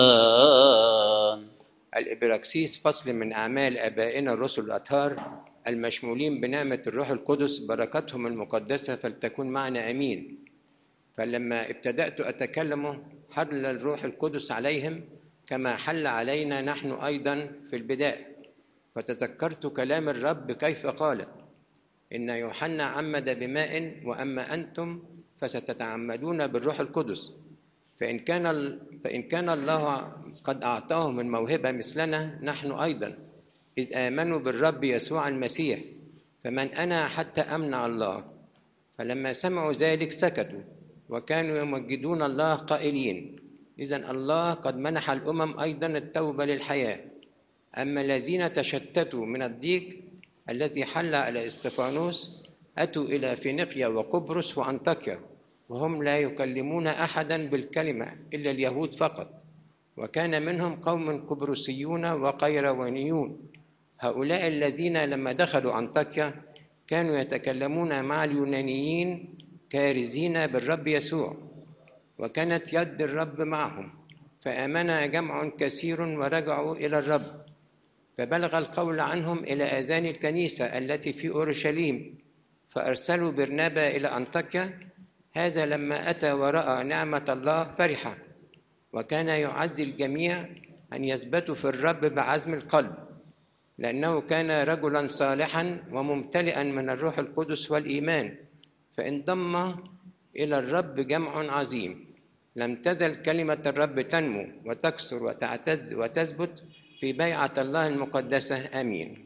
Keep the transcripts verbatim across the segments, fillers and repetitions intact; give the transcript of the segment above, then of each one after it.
الإبراكسيس فصل من أعمال آبائنا الرسل الأطهار المشمولين بنعمة الروح القدس، بركتهم المقدسة فلتكن معنا أمين. فلما ابتدأت أتكلم حل الروح القدس عليهم كما حل علينا نحن أيضا في البداية، فتذكرت كلام الرب كيف قال: إن يوحنا عمد بماء وأما أنتم فستتعمدون بالروح القدس. فإن كان فإن كان الله قد أعطاهم الموهبة مثلنا نحن أيضا، إذ آمنوا بالرب يسوع المسيح، فمن أنا حتى أمنع الله؟ فلما سمعوا ذلك سكتوا، وكانوا يمجدون الله قائلين: إذن الله قد منح الأمم أيضا التوبة للحياة. أما الذين تشتتوا من الضيق الذي حل على استفانوس أتوا إلى فينيقيا وقبرص وأنطاكيا، وهم لا يكلمون أحدا بالكلمة إلا اليهود فقط، وكان منهم قوم قبرصيون وقيروانيون. هؤلاء الذين لما دخلوا أنطاكيا كانوا يتكلمون مع اليونانيين كارزين بالرب يسوع، وكانت يد الرب معهم، فآمن جمع كثير ورجعوا إلى الرب. فبلغ القول عنهم إلى آذان الكنيسة التي في أورشليم، فأرسلوا برنابا إلى أنطاكيا. هذا لما أتى ورأى نعمة الله فرحة، وكان يعزي الجميع أن يثبتوا في الرب بعزم القلب، لأنه كان رجلا صالحا وممتلئا من الروح القدس والإيمان. فانضم إلى الرب جمع عظيم. لم تزل كلمة الرب تنمو وتكثر وتعتز وتثبت في بيعة الله المقدسة. آمين.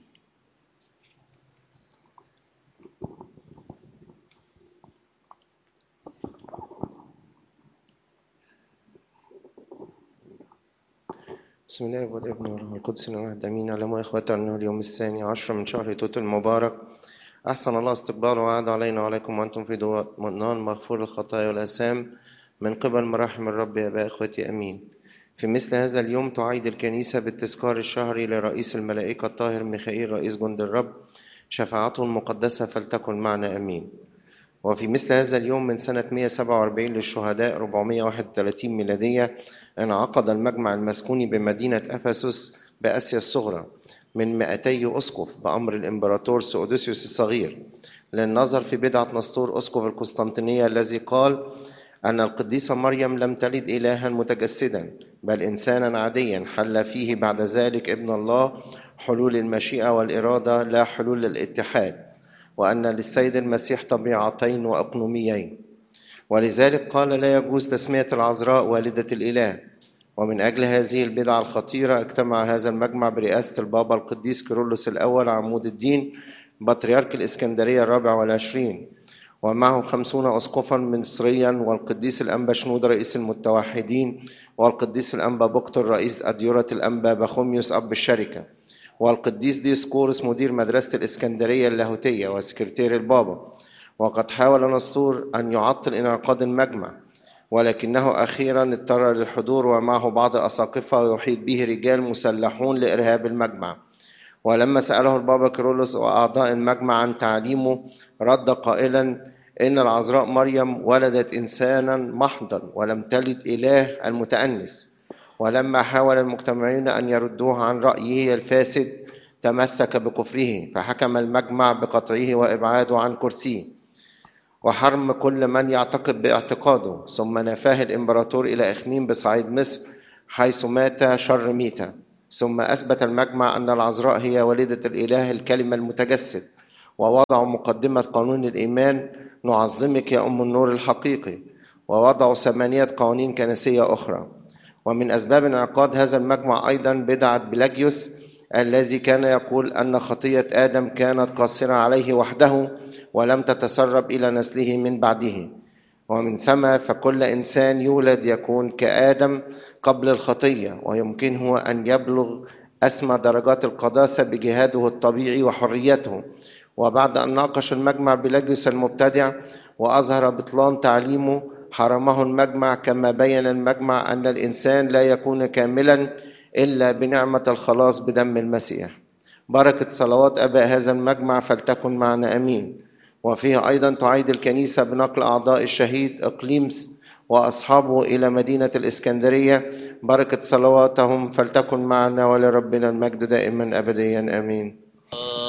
بسم الله والابن والروح القدس الواحد امين. اعلموا يا اخواتي انه اليوم الثاني عشر من شهر توت المبارك، احسن الله استقباله وعاد علينا وعليكم وانتم في ضمان مغفور الخطايا والاثام من قبل مراحم الرب يا اباء اخوتي امين. في مثل هذا اليوم تعيد الكنيسه بالتذكار الشهري لرئيس الملائكه الطاهر ميخائيل رئيس جند الرب، شفاعته المقدسه فلتكن معنا امين. وفي مثل هذا اليوم من سنة مئة وسبعة وأربعين للشهداء أربعمئة وواحد وثلاثين ميلادية انعقد المجمع المسكوني بمدينة أفسس بآسيا الصغرى من مئتي أسقف بأمر الإمبراطور سؤدوسيوس الصغير، للنظر في بدعة نسطور أسقف القسطنطينية الذي قال أن القديسة مريم لم تلد إلها متجسدا بل إنسانا عاديا حل فيه بعد ذلك ابن الله، حلول المشيئة والإرادة لا حلول الاتحاد، وأن للسيد المسيح طبيعتين وأقنوميين، ولذلك قال لا يجوز تسمية العذراء والدة الإله. ومن أجل هذه البدعة الخطيرة اجتمع هذا المجمع برئاسة البابا القديس كيرلس الأول عمود الدين بطريرك الإسكندرية الرابع والعشرين، ومعه خمسون أسقفا مصريا، والقديس الأنبا شنودة رئيس المتوحدين، والقديس الأنبا بكتر رئيس أديرة الأنبا بخوميوس أب الشركة، والقديس ديسقورس مدير مدرسة الإسكندرية اللاهوتية وسكرتير البابا. وقد حاول نسطور أن يعطل انعقاد المجمع، ولكنه أخيرا اضطر للحضور ومعه بعض الأساقفة ويحيط به رجال مسلحون لإرهاب المجمع. ولما سأله البابا كيرلس وأعضاء المجمع عن تعليمه رد قائلا إن العذراء مريم ولدت إنسانا محضا ولم تلد إله المتأنس. ولما حاول المجتمعين أن يردوه عن رأيه الفاسد تمسك بكفره، فحكم المجمع بقطعه وإبعاده عن كرسيه وحرم كل من يعتقد باعتقاده. ثم نفاه الإمبراطور إلى إخميم بصعيد مصر حيث مات شر ميتة. ثم أثبت المجمع أن العذراء هي والدة الإله الكلمة المتجسد، ووضعوا مقدمة قانون الإيمان نعظمك يا أم النور الحقيقي، ووضعوا ثمانية قوانين كنسية أخرى. ومن أسباب انعقاد هذا المجمع أيضا بدعة بلاجيوس الذي كان يقول أن خطية آدم كانت قاصرة عليه وحده ولم تتسرب إلى نسله من بعده، ومن ثم فكل إنسان يولد يكون كآدم قبل الخطية، ويمكنه أن يبلغ أسمى درجات القداسة بجهاده الطبيعي وحريته. وبعد أن ناقش المجمع بلاجيوس المبتدع وأظهر بطلان تعليمه، حرمه المجمع، كما بين المجمع أن الإنسان لا يكون كاملا إلا بنعمة الخلاص بدم المسيح. بركة صلوات أباء هذا المجمع فلتكن معنا أمين. وفيه أيضا تعيد الكنيسة بنقل أعضاء الشهيد إقليمس وأصحابه إلى مدينة الإسكندرية بركة صلواتهم فلتكن معنا، ولربنا المجد دائما أبديا آمين.